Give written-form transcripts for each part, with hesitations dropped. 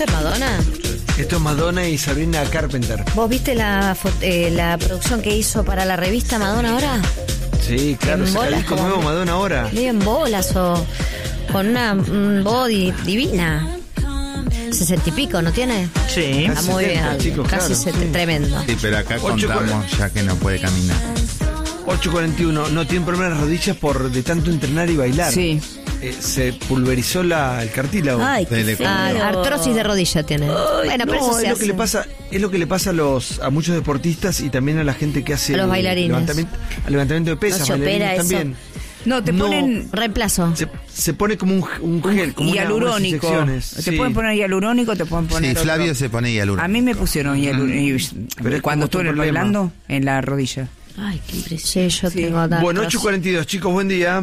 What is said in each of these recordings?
es Madonna? Esto es Madonna y Sabrina Carpenter. ¿Vos viste la producción que hizo para la revista Madonna ahora? Sí, claro, En saca bolas, disco como- nuevo Madonna ahora. Medio en bolas o con una body divina. 60 y pico, ¿no tiene? Sí. Está muy 70, bien, chicos, casi claro, sí. tremendo. Sí, pero acá 8:40. contamos ya que no puede caminar. 8:41, no tiene problema en las rodillas por de tanto entrenar y bailar. Sí. Se pulverizó el cartílago. Ay, Dele, qué feo. Artrosis de rodilla tiene. Bueno, pero eso No, se es lo hace. que le pasa, es lo que le pasa a muchos deportistas y también a la gente que hace A los bailarines. levantamiento de pesas, No se opera bailarines eso. también. No, te No. ponen Reemplazo. Se pone como un gel, como unas hialurónico. inyecciones. Te Sí. pueden poner hialurónico, te pueden poner. Sí, otro. Flavio se pone hialurónico. A mí me pusieron hialurónico Pero es cuando como tu estuve problema. bailando en la rodilla. Ay, qué impresión. Sí, yo Sí. tengo datos. Bueno, 8:42, chicos, buen día.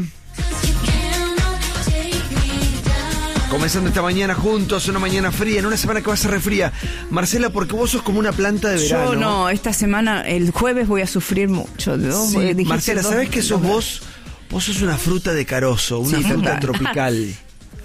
Comenzando esta mañana juntos, una mañana fría, en una semana que va a ser refría. Marcela, porque vos sos como una planta de verano. Yo no, esta semana, el jueves voy a sufrir mucho. ¿No? Sí, Porque dijiste Marcela, ¿sabés que sos vos? Vos sos una fruta de carozo, una Sí, fruta total. tropical.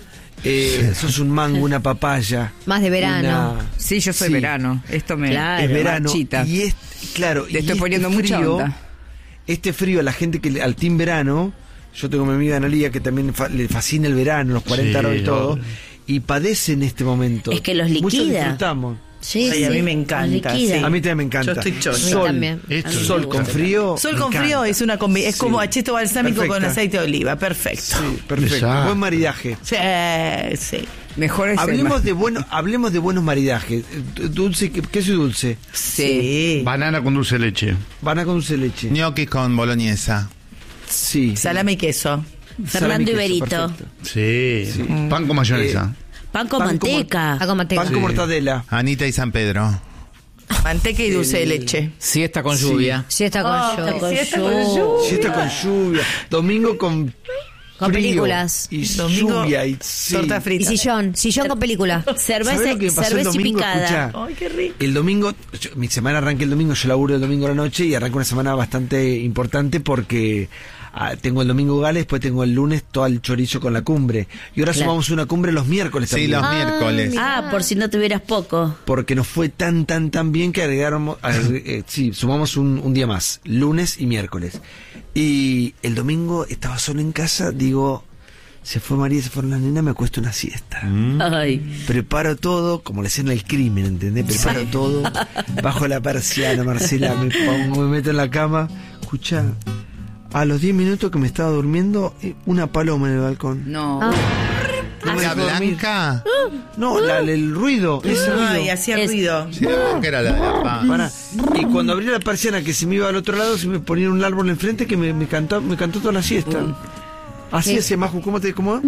Sos un mango, una papaya. Más de verano. Sí, yo soy Sí. verano. Esto me Claro. Es verano. marchita. Y es, claro, Te y estoy este poniendo mucha frío, onda. Este frío a la gente al team verano, yo tengo a mi amiga Analia que también le fascina el verano, los 40 grados y todo, obvio. y padece en este momento. Es que los Muchos liquida. disfrutamos. Sí, Ay, a sí, mí me encanta, liquida. sí. A mí también me encanta. Yo estoy chocha. A mí Sol, también. Esto A mí me sol gusta. con frío. Sol me con frío encanta. es una es Sí. como acheto balsámico con Perfecta. aceite de oliva, perfecto. Sí, perfecto. Exacto. Buen maridaje. Sí, sí. Mejor es Hablemos de buenos maridajes. Dulce, queso y dulce. Sí. Banana con dulce de leche. Van a con dulce de leche. Gnocchi con boloñesa. Sí. Salame y queso. Fernando Salami, queso, Iberito. perfecto. Sí. Pan con mayonesa. Pan con Pan con manteca. Pan con manteca. Pan con mortadela. Anita y San Pedro. Manteca y dulce de leche. Siesta con lluvia. Sí, está con yo. siesta con lluvia. Siesta con lluvia. Domingo con Con frío películas. Y Domingo, lluvia. Y, sí. torta Y frita. sillón con película. ¿Sabés lo que me pasó el Cerveza y domingo? picada. Escuchá, Ay, qué rico. el domingo, mi semana arranqué el domingo, yo laburo el domingo a la noche y arranco una semana bastante importante porque tengo el domingo Gales, después tengo el lunes todo el chorizo con la cumbre. Y ahora Claro. sumamos una cumbre los miércoles Sí, también. los miércoles. Ah, por si no tuvieras poco. Porque nos fue tan bien que sumamos un día más, lunes y miércoles. Y el domingo estaba solo en casa, digo, se fue María, se fueron las nenas, me acuesto una siesta. Ay. Preparo todo, como la escena del crimen, ¿entendés? Preparo todo, bajo la persiana, Marcela, me pongo, me meto en la cama, escuchá, a los 10 minutos que me estaba durmiendo, una paloma en el balcón. No. Ah. No me ¿La dejó dormir. blanca? No, el ruido, ese ruido. Ay, hacía Es- ruido. Sí, la blanca era la de la pan. Pará. Y cuando abrí la persiana que se me iba al otro lado, se me ponía un árbol enfrente que me cantó toda la siesta. Así ¿Qué? ese Maju, ¿cómo?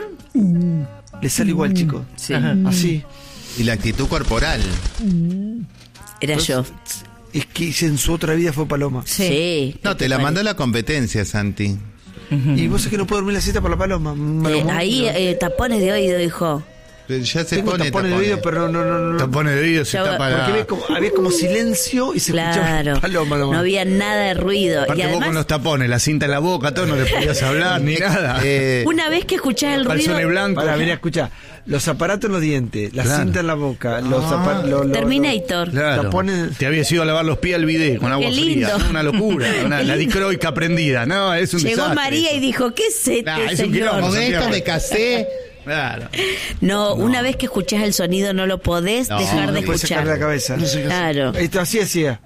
Le sale igual, chico. Sí. Así. Y la actitud corporal. Era yo. Es que en su otra vida fue paloma. Sí. No, te la mandó la competencia, Santi. Y vos sabés que no puedo dormir la siesta por la paloma. Ahí tapones de oído, hijo. Pero ya se tengo pone tapones de oído, pero no. Tapones de oído, se Ya va, tapa Porque la... había como silencio y se escuchaba Claro. la paloma nomás. No había nada de ruido. Aparte Y vos con además, los tapones, la cinta en la boca, todo, no le podías hablar ni nada. una vez que escuchás el ruido. Calzones blancos. Pará, mira, escucha. Los aparatos en los dientes, la Claro. cinta en la boca, los Terminator. Claro. tapones. Te habías ido a lavar los pies al bidet con agua Qué fría. lindo. Una locura. Qué La lindo. dicroica prendida. No, es un Llegó desastre. María y dijo, ¿qué es este, Nah, es un señor? quilombo. Con esto me casé. Claro. No, una vez que escuchás el sonido no lo podés No, dejar de No puedes sacar escuchar. de la cabeza. Claro. Esto así hacía.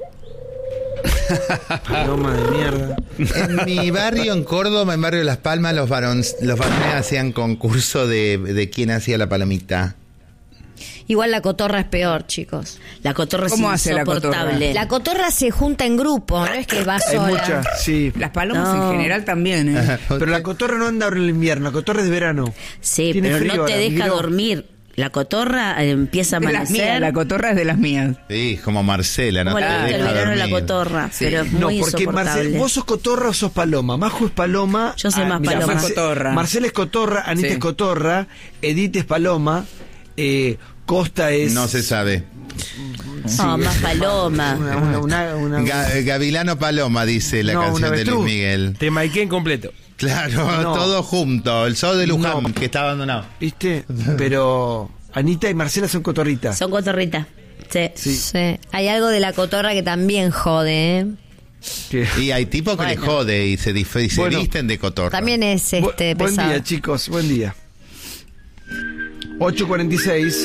Paloma de mierda. En mi barrio, en Córdoba, en barrio Las Palmas, los varones hacían concurso de quién hacía la palomita. Igual la cotorra es peor, chicos. La cotorra es ¿Cómo hace la cotorra? insoportable. La cotorra se junta en grupo, no es que va Hay sola. muchas, sí. Las palomas No. en general también, ¿eh? Pero la cotorra no anda ahora en el invierno, la cotorra es de verano. Sí, Tiene pero frío no te ahora, deja miró. dormir. La cotorra empieza a De las mías, amanecer. la cotorra es de las mías. Sí, como Marcela, ¿no? Como te le gusta el deja verano de la dormir. cotorra, Sí. pero es No, muy porque insoportable. Marcela, vos sos cotorra o sos paloma. Majo es paloma. Yo soy más mira, paloma. Soy cotorra. Marcela es cotorra, Anita Sí. es cotorra, Edith es paloma, Costa es... No se sabe. No, más paloma. Una- Gavilano Paloma, dice la No, canción una de Luis avestruz. Miguel. Te maiqué en completo. Claro, No. todo junto. El show de Luján, No. que está abandonado. ¿Viste? Pero Anita y Marcela son cotorritas. Son cotorritas. Sí. Sí. Sí. Hay algo de la cotorra que también jode, ¿eh? Que- Y hay tipos que le jode y se Bueno. visten de cotorra. También es Buen pesado. día, chicos, buen día. 8:46.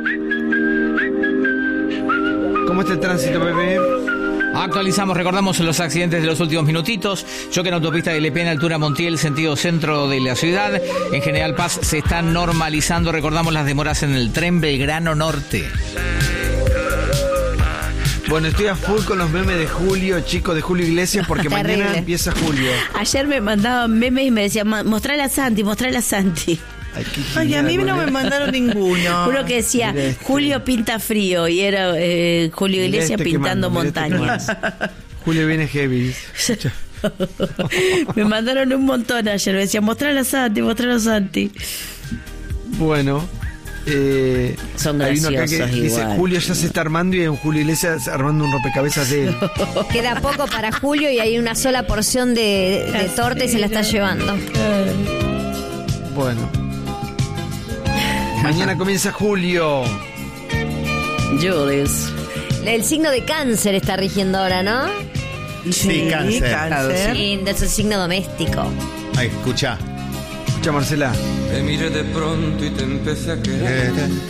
¿Cómo está el tránsito, bebé? Actualizamos, recordamos los accidentes de los últimos minutitos. Choque en autopista de Lepena, altura Montiel, sentido centro de la ciudad. En General Paz se está normalizando. Recordamos las demoras en el tren Belgrano Norte. Bueno, estoy a full con los memes de Julio, chicos, de Julio Iglesias, porque Terrible. mañana empieza Julio. Ayer me mandaban memes y me decían, mostrale a Santi, mostrale a Santi. Ay, qué Ay, a mí genial, no me boludo. mandaron ninguno. Uno que decía, Mira este. Julio pinta frío, y era Julio Mirá Iglesias este que pintando mando, mirá este que montañas. mando. Julio viene heavy. Me mandaron un montón ayer, me decían, mostrale a Santi, mostrale a Santi. Bueno. Son hay uno acá que graciosos dice, igual. Julio ya se está armando y hay un Julio Iglesias armando un rompecabezas de él. Queda poco para Julio y hay una sola porción de torta y se la está llevando. Bueno. Mañana comienza Julio. Jules. El signo de cáncer está rigiendo ahora, ¿no? Sí, cáncer. Sí, es el signo doméstico. Ay, escucha. Escucha, Marcela. Te miré de pronto y te empecé a querer.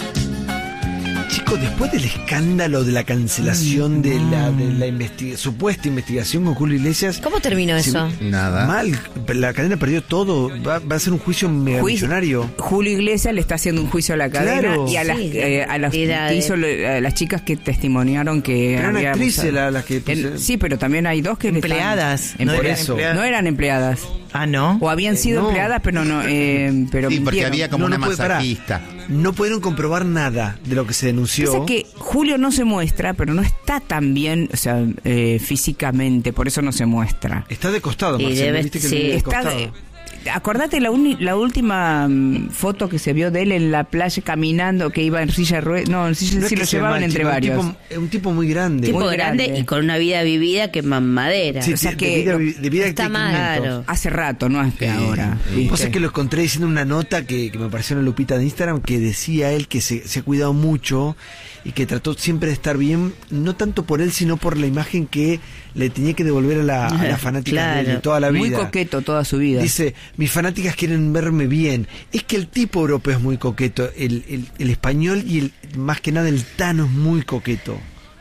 Chicos, después del escándalo de la cancelación de la supuesta investigación con Julio Iglesias, ¿Cómo terminó eso? Nada. mal, la cadena perdió todo, va a ser un juicio mega millonario. Julio Iglesias le está haciendo un juicio a la cadena Claro. y a las, Sí, a las era que hizo, a las chicas que testimoniaron que Pero eran había actrices abusado. las que pusieron. Sí, pero también hay dos que le están- Empleadas. Em- No Por eran eso. empleadas. no eran empleadas. Ah, ¿no? O habían sido no. empleadas, pero no. Pero Sí, porque mintieron. había como una puede- pará. masajista. No pudieron comprobar nada de lo que se denunció. Pasa que Julio no se muestra, pero no está tan bien, o sea, físicamente, por eso no se muestra. Está de costado, Y Marcelo, debe- viste que sí. viene de Está costado. acordate la última foto que se vio de él en la playa caminando, que iba en silla de ruedas. No, en silla, No es sí que lo sea llevaban mal, entre chico, varios. un tipo muy grande. Tipo Muy grande grande. y con una vida vivida que mamadera. Sí, o sea de que vida, lo- de vida está de mal. 500. Claro. Hace rato, no es que ahora. ¿viste? Vos sabés que lo encontré diciendo una nota que me apareció en la lupita de Instagram que decía él que se ha cuidado mucho y que trató siempre de estar bien, no tanto por él, sino por la imagen que le tenía que devolver a las fanáticas de él de Claro. toda la vida. Muy coqueto toda su vida. Dice, mis fanáticas quieren verme bien. Es que el tipo europeo es muy coqueto, el español y más que nada el tano es muy coqueto.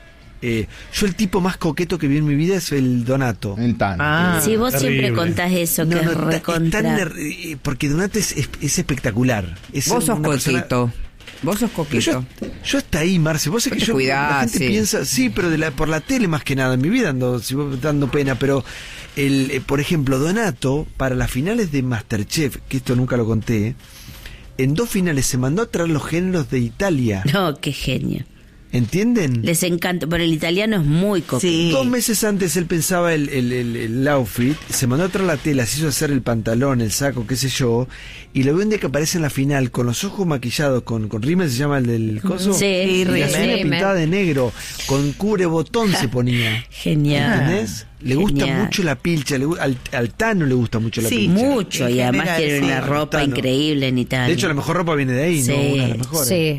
Yo el tipo más coqueto que vi en mi vida es el Donato. El tan. Ah, Sí, vos terrible. siempre contás eso, que es está- recontra. porque Donato es espectacular. Es Vos sos una persona- coqueto. Vos sos Pero coqueto. yo hasta ahí, Marce, vos sabés que Te yo, cuidás, la gente sí. piensa, sí, pero por la tele más que nada, en mi vida dando pena, pero por ejemplo, Donato, para las finales de Masterchef, que esto nunca lo conté, en 2 finales se mandó a traer los géneros de Italia, No, qué genio. ¿entienden? Les encanta, pero el italiano es muy coqueto. Sí. 2 meses antes él pensaba el outfit, se mandó a traer la tela, se hizo hacer el pantalón, el saco, qué sé yo, y lo veo un día que aparece en la final con los ojos maquillados, con rímel, se llama el del coso, Sí, y la rímel. suela pintada de negro, con cubre-botón se ponía. Genial. ¿Entendés? Le gusta Genial. mucho la pilcha, al Tano le gusta mucho la Sí, pilcha. Mucho, y En además general, tiene sí. una ropa Tano. increíble en Italia. De hecho, la mejor ropa viene de ahí, Sí. ¿no? Una de las mejores. Sí.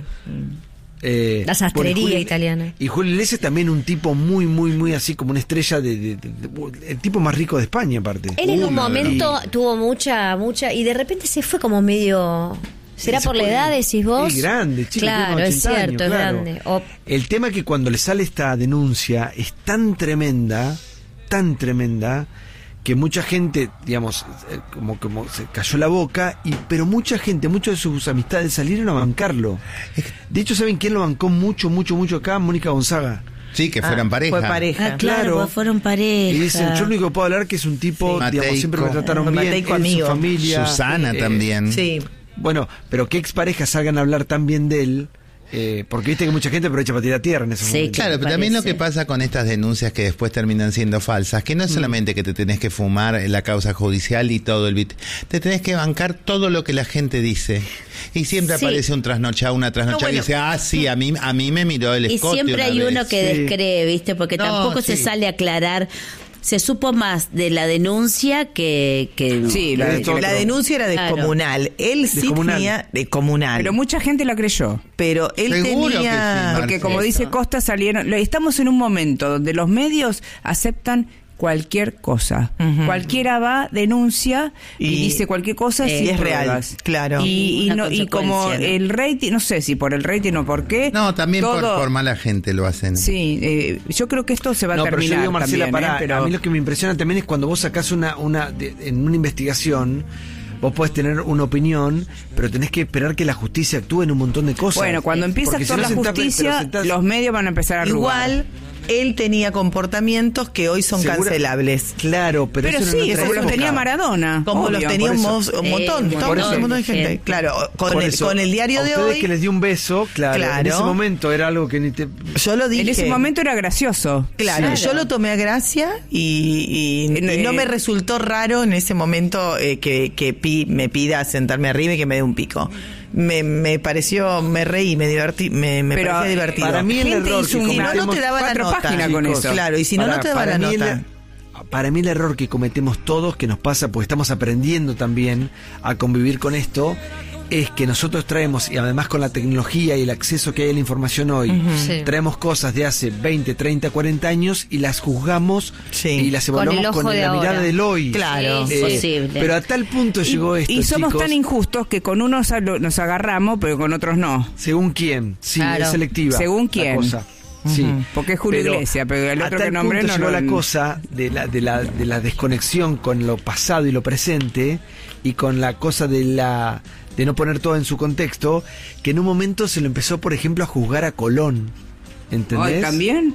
La sastrería bueno, y Julio- italiana. Y Julio Iglesias también un tipo muy, muy, muy así como una estrella el tipo más rico de España, aparte. Él en un Uno, momento tuvo mucha, y de repente se fue como medio... ¿Será se por la fue- edad, decís vos? Es grande, chico. Claro, tiene es 80 cierto, años, es claro. grande. O- El tema es que cuando le sale esta denuncia es tan tremenda, que mucha gente, digamos, como se cayó la boca, pero mucha gente, muchas de sus amistades salieron a bancarlo. De hecho, ¿saben quién lo bancó mucho acá? Mónica Gonzaga. Sí, que fueran pareja. Fue pareja. Ah, claro, Claro. pues fueron pareja. Y dicen, yo lo único que puedo hablar que es un tipo, Sí. digamos, siempre me Mateico. trataron bien, Mateico él, su amigo. familia. Susana también. Sí. Bueno, pero que exparejas salgan a hablar tan bien de él, porque viste que mucha gente aprovecha para tirar tierra en esos Sí, momentos. Claro, ¿Qué te pero también lo parece? que pasa con estas denuncias que después terminan siendo falsas, que no es solamente que te tenés que fumar la causa judicial y todo el bit, te tenés que bancar todo lo que la gente dice. Y siempre Sí. aparece un trasnochado, una trasnochada que dice, sí, a mí me miró el Y escote siempre una hay vez. uno que Sí. descree, ¿viste? Porque No, tampoco se sí. sale a aclarar se supo más de la denuncia que Sí, la denuncia era descomunal. Él sí tenía descomunal. Pero mucha gente la creyó. Pero él Seguro tenía... que sí, Porque como dice Costa, salieron... Estamos en un momento donde los medios aceptan cualquier cosa. Cualquiera va, denuncia y dice cualquier cosa y es real, claro. Y como el rating, no sé si por el rating o por qué. No, también por mala gente lo hacen. Sí, yo creo que esto se va a terminar. Pero yo digo, Marcela, también, pero a mí lo que me impresiona también es cuando vos sacás en una investigación. Vos podés tener una opinión, pero tenés que esperar que la justicia actúe en un montón de cosas. Bueno, cuando empieza a actuar la justicia, los medios van a empezar a arrugar. Igual, él tenía comportamientos que hoy son cancelables. Claro, pero eso sí, como los tenía Maradona. Como los tenía un montón de gente. Claro, con el diario de hoy. Que les dio un beso, claro. En ese momento era algo que ni te... Yo lo dije. En ese momento era gracioso. Claro, yo lo tomé a gracia y no me resultó raro en ese momento que me pida sentarme arriba y que me dé un pico. Me pareció, me reí, me divertí, me pareció divertido. Para mí el error que si no te daba la nota. Con eso. Claro, y si no te daba la nota. Para mí el error que cometemos todos, que nos pasa porque estamos aprendiendo también a convivir con esto, es que nosotros traemos, y además con la tecnología y el acceso que hay a la información hoy, traemos cosas de hace 20, 30, 40 años y las juzgamos y las evaluamos con la mirada del hoy. Claro, posible. Pero a tal punto llegó esto, y somos chicos, tan injustos que con unos nos agarramos, pero con otros no. ¿Según quién? Sí, es selectiva. ¿Según quién? Cosa. Sí, porque es Julio Iglesias, pero el otro que nombré no llegó la cosa de la desconexión con lo pasado y lo presente, y con la cosa de no poner todo en su contexto, que en un momento se lo empezó, por ejemplo, a juzgar a Colón. ¿Entendés? ¿También?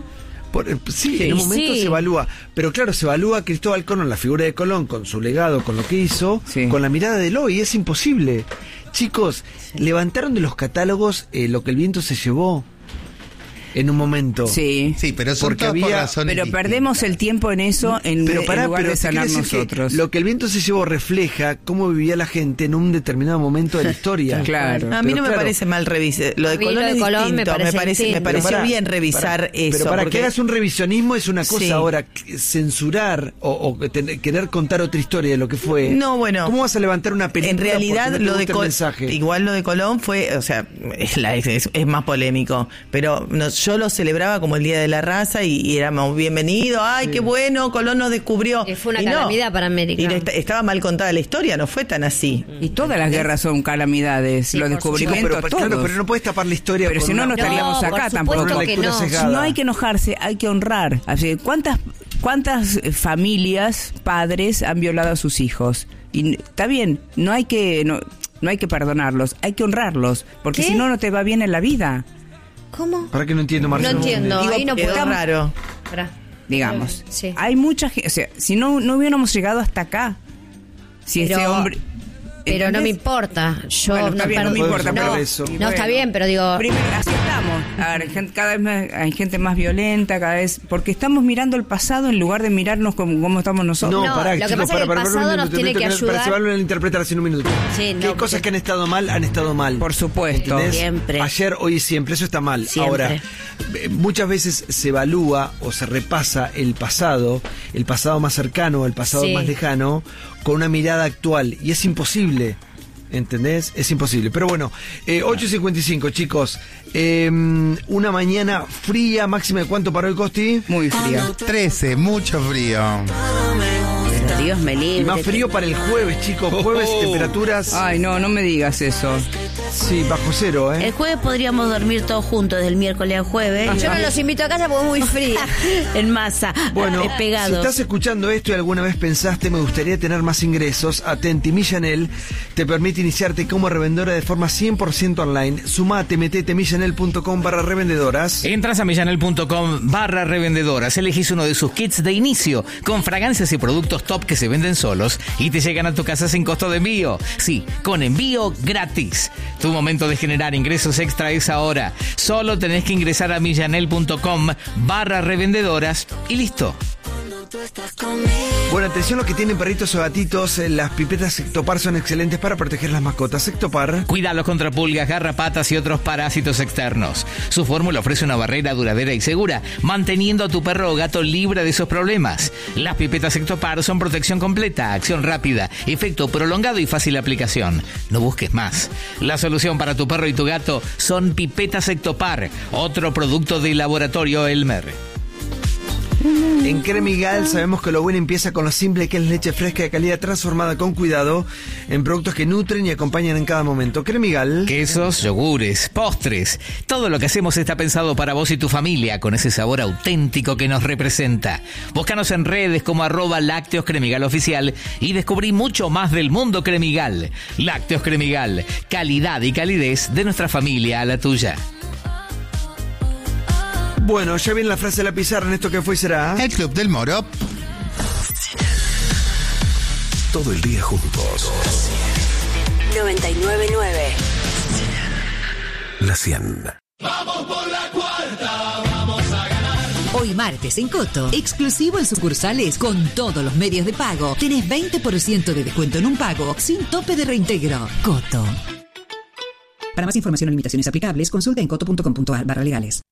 Sí, en un momento se evalúa, pero claro, se evalúa a Cristóbal Colón, la figura de Colón, con su legado, con lo que hizo, con la mirada del hoy. Es imposible. Chicos, levantaron de los catálogos lo que el viento se llevó en un momento. Sí, pero son todas por razones pero perdemos el tiempo en eso en lugar de sanar nosotros. Lo que el viento se llevó refleja cómo vivía la gente en un determinado momento de la historia. Claro. A mí no me parece mal revisar. Lo de Colón es distinto. Me pareció bien revisar eso. Pero para que hagas un revisionismo es una cosa. Ahora, censurar o querer contar otra historia de lo que fue. No, bueno. ¿Cómo vas a levantar una película? En realidad, lo de igual lo de Colón fue, o sea, es más polémico. Pero yo lo celebraba como el Día de la Raza y éramos bienvenidos. ¡Ay, qué bueno! Colón nos descubrió. Y fue una calamidad para América. Y estaba mal contada la historia, no fue tan así. Y todas las guerras son calamidades, los descubrimientos, todos. Claro, pero no puedes tapar la historia. Pero si no estaríamos acá tampoco. No hay que enojarse, hay que honrar. Así, ¿cuántas familias, padres han violado a sus hijos? Y está bien, no hay que perdonarlos, hay que honrarlos, porque si no, no te va bien en la vida. ¿Cómo? ¿Para qué no entiendo, Marcelo? No entiendo. Ahí no quedó raro. Digamos. Hay mucha gente, o sea, si no hubiéramos llegado hasta acá, si ese hombre... Pero ¿entendés? no me importa. Yo bueno, no me importa. No, bueno, está bien, pero digo... Primero, aceptamos. A ver, cada vez hay gente más violenta, cada vez... Porque estamos mirando el pasado en lugar de mirarnos como estamos nosotros. No, pará, lo que pasa es que el pasado nos tiene que ayudar... Para llevarlo a interpretar hace un minuto. Sí, ¿Qué cosas que han estado mal, han estado mal? Por supuesto. ¿Entendés? Siempre. Ayer, hoy y siempre. Eso está mal. Siempre. Ahora, muchas veces se evalúa o se repasa el pasado más cercano, el pasado más lejano, con una mirada actual. Y es imposible. ¿Entendés? Es imposible. Pero bueno, 8:55, chicos. Una mañana fría, máxima de ¿cuánto para hoy, Costi? Muy fría. 13, mucho frío. Pero Dios me libre. Y más frío para el jueves, chicos. Jueves, temperaturas... Ay, no me digas eso. Sí, bajo cero, El jueves podríamos dormir todos juntos, del miércoles al jueves. Yo no los invito a casa porque es muy fría. En masa, bueno, pegados. Si estás escuchando esto y alguna vez pensaste me gustaría tener más ingresos, atenti, Millanel te permite iniciarte como revendedora de forma 100% online. Sumate, metete millanel.com/revendedoras. Entras a millanel.com/revendedoras, elegís uno de sus kits de inicio con fragancias y productos top que se venden solos y te llegan a tu casa sin costo de envío. Sí, con envío gratis. Tu momento de generar ingresos extra es ahora. Solo tenés que ingresar a millanel.com/revendedoras y listo. Bueno, atención los que tienen perritos o gatitos. Las pipetas Sectopar son excelentes para proteger las mascotas. Sectopar. Cuídalos contra pulgas, garrapatas y otros parásitos externos. Su fórmula ofrece una barrera duradera y segura, manteniendo a tu perro o gato libre de esos problemas. Las pipetas Sectopar son protección completa, acción rápida, efecto prolongado y fácil aplicación. No busques más. La solución para tu perro y tu gato son pipetas Sectopar, otro producto del laboratorio Elmer. En Cremigal sabemos que lo bueno empieza con lo simple que es leche fresca de calidad transformada con cuidado en productos que nutren y acompañan en cada momento. Cremigal. Quesos, yogures, postres. Todo lo que hacemos está pensado para vos y tu familia con ese sabor auténtico que nos representa. Búscanos en redes como @Lácteos Cremigal Oficial y descubrí mucho más del mundo Cremigal. Lácteos Cremigal. Calidad y calidez de nuestra familia a la tuya. Bueno, ya viene la frase de la pizarra en esto que fue y será. El Club del Moro. Todo el día juntos. 99.9. La 100. Vamos por la cuarta, vamos a ganar. Hoy martes en Coto, exclusivo en sucursales con todos los medios de pago. Tenés 20% de descuento en un pago sin tope de reintegro. Coto. Para más información o limitaciones aplicables, consulta en coto.com.ar/legales.